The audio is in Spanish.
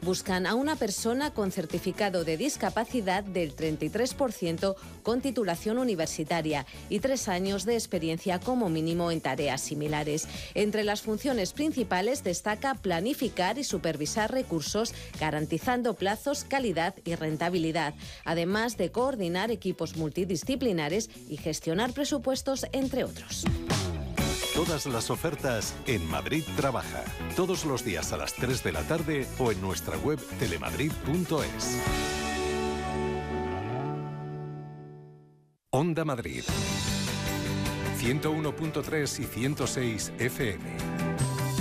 Buscan a una persona con certificado de discapacidad del 33% con titulación universitaria y 3 años de experiencia como mínimo en tareas similares. Entre las funciones principales destaca planificar y supervisar recursos, garantizando plazos, calidad y rentabilidad, además de coordinar equipos multidisciplinares y gestionar presupuestos, entre otros. Todas las ofertas en Madrid Trabaja. Todos los días a las 3 de la tarde o en nuestra web telemadrid.es. Onda Madrid. 101.3 y 106 FM.